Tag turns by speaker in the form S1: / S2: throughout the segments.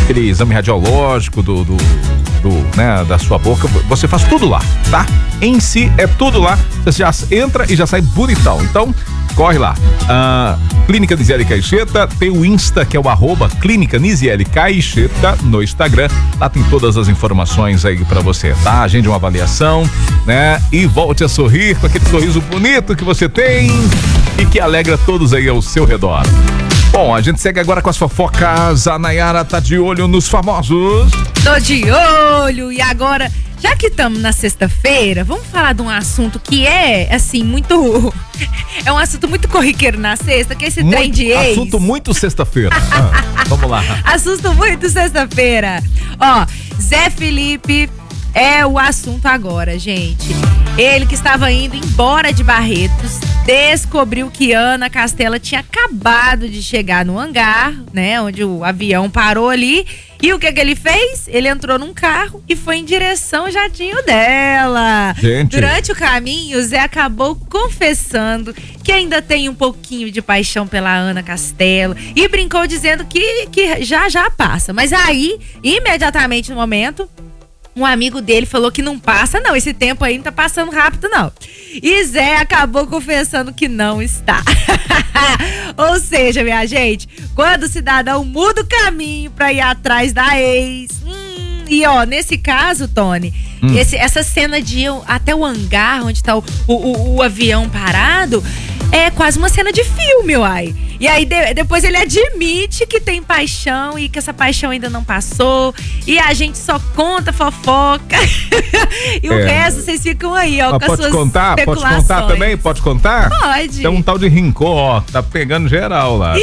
S1: aquele exame radiológico né, da sua boca, você faz tudo lá, tá? Em si é tudo lá, você já entra e já sai bonitão. Então, corre lá. Clínica Nisiele Caixeta, tem o Insta, que é o @Clínica Nisiele Caixeta no Instagram. Lá tem todas as informações aí pra você, tá? Agende uma avaliação, né? E volte a sorrir com aquele sorriso bonito que você tem e que alegra todos aí ao seu redor. Bom, a gente segue agora com as fofocas. A Nayara tá de olho nos famosos.
S2: Tô de olho. E agora, já que estamos na sexta-feira, vamos falar de um assunto que é, assim, muito... É um assunto muito corriqueiro na sexta, que é esse trem de ex.
S1: Assunto muito sexta-feira. Vamos lá.
S2: Assunto muito sexta-feira. Ó, Zé Felipe é o assunto agora, gente. Ele que estava indo embora de Barretos, descobriu que Ana Castela tinha acabado de chegar no hangar, né, onde o avião parou ali. E o que ele fez? Ele entrou num carro e foi em direção ao jatinho dela.
S1: Gente.
S2: Durante o caminho, o Zé acabou confessando que ainda tem um pouquinho de paixão pela Ana Castela e brincou dizendo que já passa. Mas aí, imediatamente no momento, um amigo dele falou que não passa, não. Esse tempo aí não tá passando rápido, não. E Zé acabou confessando que não está. Ou seja, minha gente, quando o cidadão muda o caminho pra ir atrás da ex. E ó, nesse caso, Tony, essa cena de ir até o hangar onde tá o avião parado é quase uma cena de filme, uai. E aí depois ele admite que tem paixão e que essa paixão ainda não passou. E a gente só conta fofoca. E o resto vocês ficam aí, ó, com as suas especulações.
S1: Pode contar também? Pode contar?
S2: Pode.
S1: Tem um tal de Rincon, ó, tá pegando geral lá.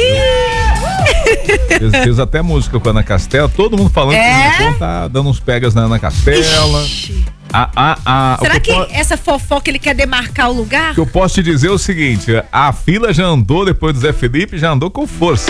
S1: Fez até música com a Ana Castela, todo mundo falando que o Rincon tá dando uns pegas na Ana Castela.
S2: Será que essa fofoca ele quer demarcar o lugar?
S1: O que eu posso te dizer é o seguinte: a fila já andou depois do Zé Felipe, já andou com força.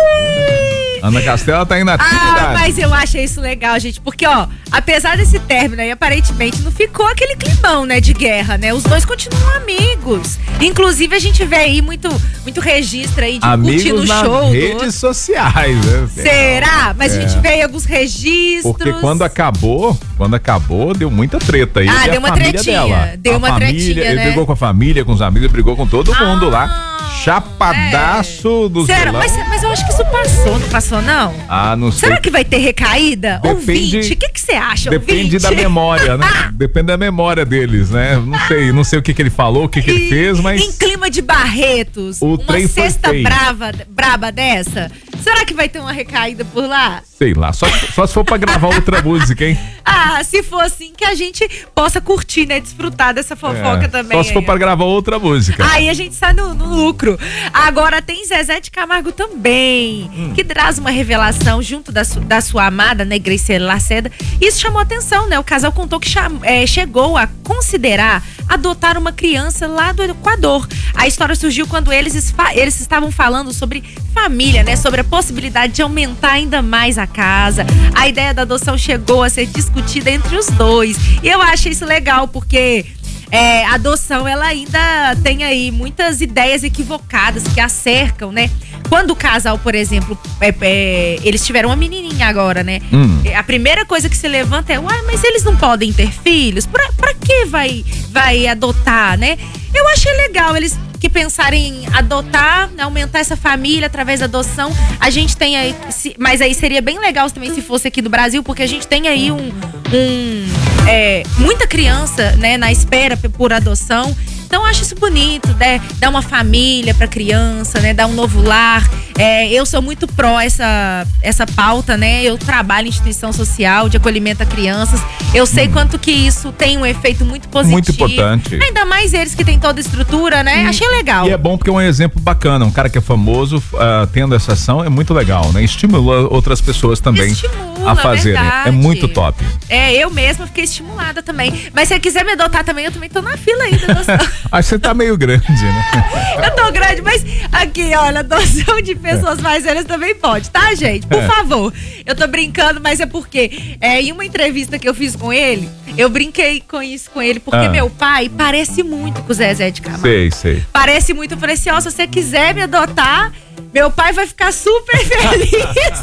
S1: Ana Castela tá indo na atividade.
S2: Mas eu achei isso legal, gente, porque ó, apesar desse término aí, aparentemente não ficou aquele climão, né, de guerra, né? Os dois continuam amigos. Inclusive a gente vê aí muito registro aí de curtir no show.
S1: Nas redes sociais, né?
S2: Será? Mas a gente vê aí alguns registros.
S1: Porque quando acabou, deu muita treta aí.
S2: Deu uma tretinha.
S1: Dela.
S2: Deu uma tretinha,
S1: ele
S2: né?
S1: brigou com a família, com os amigos, brigou com todo mundo lá. Chapadaço dos
S2: Será? Mas eu acho que isso passou, não passou, não?
S1: Não sei.
S2: Será que vai ter recaída? Ouvinte, o que você acha,
S1: Depende
S2: ouvinte?
S1: da memória, né? Depende da memória deles, né? Não sei o que ele falou, o que ele fez, mas...
S2: Em clima de Barretos, uma cesta braba dessa, será que vai ter uma recaída por lá?
S1: Sei lá, só se for pra gravar outra música, hein?
S2: Se for assim, que a gente possa curtir, né? Desfrutar dessa fofoca também.
S1: Só se for pra gravar outra música.
S2: Aí a gente sai no lucro. Agora tem Zezé de Camargo também, que traz uma revelação junto da sua amada, né, Graciela Lacerda. Isso chamou atenção, né? O casal contou que chegou a considerar adotar uma criança lá do Equador. A história surgiu quando eles estavam falando sobre família, né? Sobre a possibilidade de aumentar ainda mais a casa. A ideia da adoção chegou a ser discutida entre os dois. E eu acho isso legal, porque a adoção, ela ainda tem aí muitas ideias equivocadas que a cercam, né? Quando o casal, por exemplo, eles tiveram uma menininha agora, né? A primeira coisa que se levanta é, mas eles não podem ter filhos? Pra que vai adotar, né? Eu achei legal eles que pensarem em adotar, aumentar essa família através da adoção. A gente tem aí, mas aí seria bem legal também se fosse aqui do Brasil, porque a gente tem aí muita criança, né, na espera por adoção. Então eu acho isso bonito, né? Dar uma família pra criança, né? Dar um novo lar. Eu sou muito pró essa pauta, né? Eu trabalho em instituição social de acolhimento a crianças. Eu sei quanto que isso tem um efeito muito positivo.
S1: Muito importante.
S2: Ainda mais eles que têm toda a estrutura, né? Achei legal.
S1: E é bom porque é um exemplo bacana. Um cara que é famoso tendo essa ação é muito legal, né? Estimula outras pessoas também a fazerem.
S2: Verdade.
S1: É muito top.
S2: Eu mesma fiquei estimulada também. Mas se você quiser me adotar também, eu também tô na fila aí da adoção.
S1: Acho que você tá meio grande, né?
S2: Eu tô grande, mas aqui, olha, adoção de pessoas mais velhas também pode, tá, gente? Por favor. Eu tô brincando, mas é porque em uma entrevista que eu fiz com ele, eu brinquei com isso com ele, porque meu pai parece muito com o Zezé de Camargo.
S1: Sei.
S2: Parece muito. Eu falei assim, se você quiser me adotar, meu pai vai ficar super feliz.